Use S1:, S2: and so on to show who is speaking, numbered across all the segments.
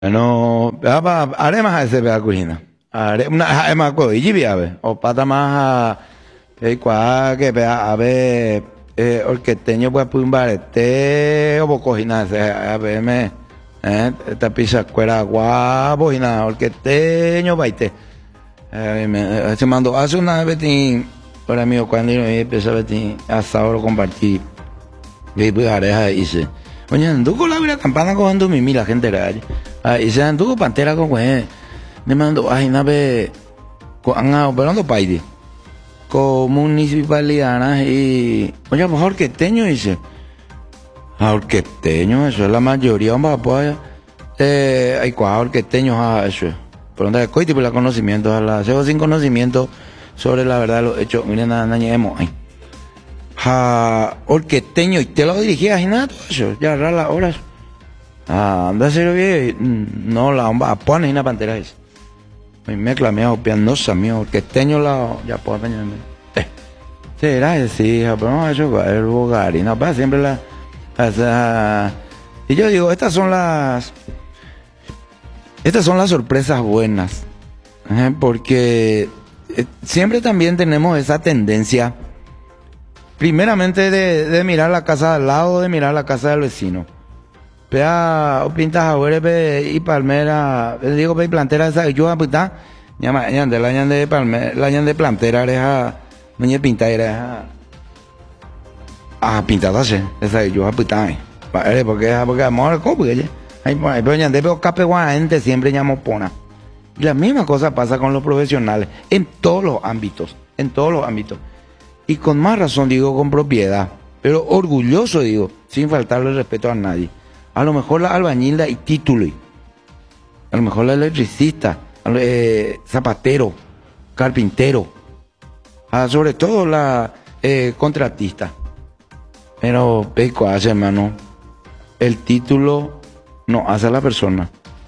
S1: No, are más a ese vea cujina. Are una más co y viave. O pata más que vea a ver orqueteño pues pumbarete o bocojina se a ver me esta pizza cuera guapo y nada orqueteño baite. Se mandó hace una vez para mí cuando yo empecé a ver asado lo compartí. Y pues areja dice. Oye, anduvo la vida campana cogiendo mimi la gente era y se anduvo pantera con güey. Me mandó ay nave con operando paide. Con municipalidad y oye, pues orqueteño dice. Orqueteño, eso es la mayoría, hombre, pues hay cuatro orqueteños a eso. Por donde hay tipo la conocimiento, a la sin conocimiento sobre la verdad de los hechos. Miren, nada, ahí. Orqueteño y te lo dirigías y nada, eso, ya rara las horas. Anda a ser bien, no la bomba, pones una pantera esa. Me clamé a pianosa mío, orqueteño la, ya puedo peñarme. Será decir, pero no, eso el hogar y no pasa siempre y yo digo, estas son las sorpresas buenas, porque siempre también tenemos esa tendencia. Primeramente de mirar la casa al lado, de mirar la casa del vecino. Pea, o pintas a ver y palmera, digo, pe plantera esa, yo a puta, llama, de la de palmera, la de plantera, era, no pinta, era, pintada, esa, yo a puta, porque amor, ¿cómo? Porque hay, pero ya de capeguante siempre llamo pona. Y la misma cosa pasa con los profesionales, en todos los ámbitos, Y con más razón digo con propiedad, pero orgulloso digo, sin faltarle respeto a nadie. A lo mejor la albañilda y título, a lo mejor la electricista, zapatero, carpintero, sobre todo la contratista. Pero peco hace, hermano, el título no hace a la persona.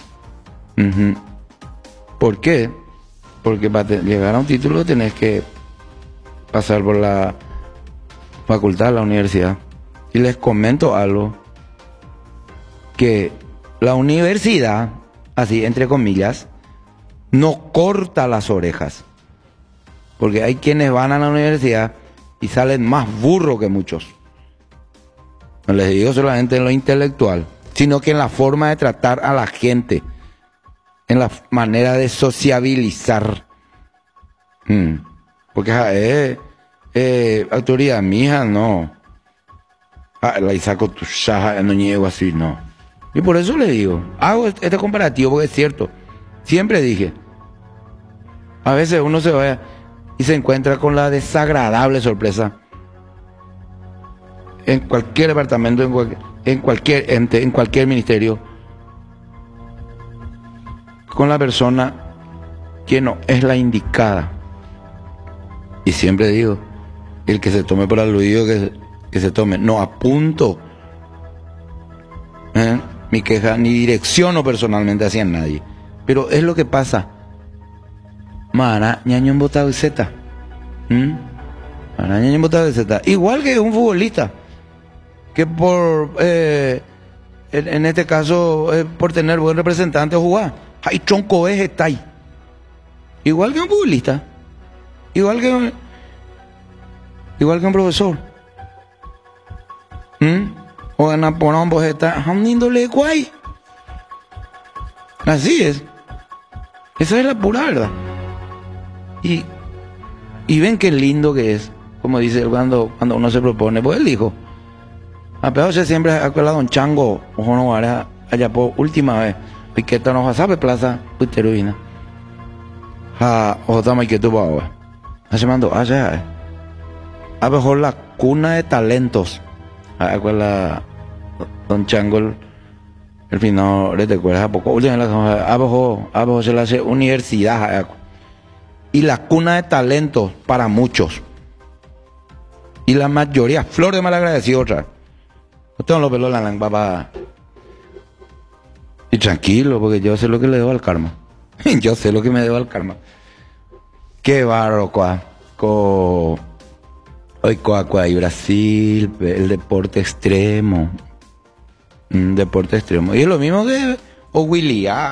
S1: ¿Por qué? Porque para llegar a un título tenés que pasar por la facultad, la universidad. Y les comento algo, que la universidad, así entre comillas, no corta las orejas. Porque hay quienes van a la universidad y salen más burros que muchos. No les digo solamente en lo intelectual, sino que en la forma de tratar a la gente, en la manera de sociabilizar. Porque autoridad mía, no. La saco tu shaja, no niego así, no. Y por eso le digo, hago este comparativo porque es cierto. Siempre dije, a veces uno se va y se encuentra con la desagradable sorpresa en cualquier departamento, en cualquier ente, en cualquier ministerio, con la persona que no es la indicada. Y siempre digo, el que se tome por aludido, que se tome. No apunto mi queja, ni direcciono personalmente hacia nadie. Pero es lo que pasa. Mara, ñaño en botado de Z. Mara, ñaño en botado de Z. Igual que un futbolista, que por, en este caso, por tener buen representante o jugar. Hay tronco está ahí. Igual que un futbolista. Igual que un profesor. O ganar por ambos está un índole guay. Así es. Esa es la pura verdad. Y ven qué lindo que es, como dice cuando uno se propone. Pues él dijo, a peor se siempre acuerda don Chango, ojo no vaya allá por última vez. Y que esta no sabe plaza puteruina. Ojo tama y que tú vas ahora. Hace mando, allá. A mejor la cuna de talentos. Acuerda don Chango, el final, ¿te acuerdas? A poco, abajo se le hace universidad. Y la cuna de talentos para muchos. Y la mayoría, flor de malagradecido otra. No tengo los pelos en la lámpara. Y tranquilo, porque yo sé lo que le debo al karma. Yo sé lo que me debo al karma. Qué barro, hoy y Brasil, el deporte extremo. Deporte extremo. Y es lo mismo que o Willy